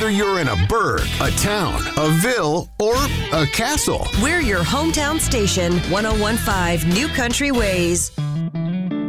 Whether you're in a burg, a town, a ville, or a castle. We're your hometown station, 101.5 New Country Ways.